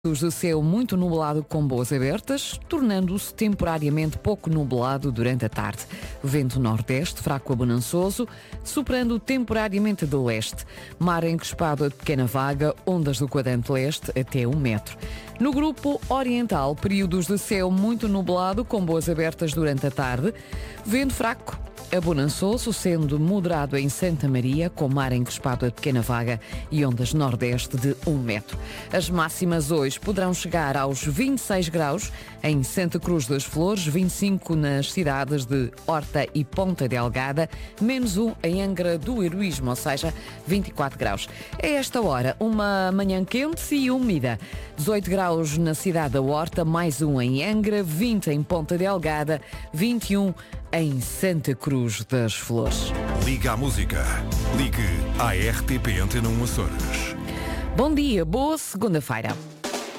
De céu muito nublado com boas abertas, tornando-se temporariamente pouco nublado durante a tarde. Vento nordeste, fraco a bonançoso, soprando temporariamente de leste. Mar encrespado a pequena vaga, ondas do quadrante leste até 1 metro. No grupo oriental, períodos de céu muito nublado com boas abertas durante a tarde. Vento fraco a bonançoso, sendo moderado em Santa Maria, com mar encrespado a pequena vaga e ondas nordeste de 1 metro. As máximas hoje poderão chegar aos 26 graus em Santa Cruz das Flores, 25 nas cidades de Horta e Ponta Delgada, -1 em Angra do Heroísmo, ou seja, 24 graus. A esta hora, uma manhã quente e úmida. 18 graus na cidade da Horta, +1 em Angra, 20 em Ponta Delgada, 21 em Santa Cruz das Flores. Liga à música. Ligue à RTP Antena 1 Açores. Bom dia, boa segunda-feira.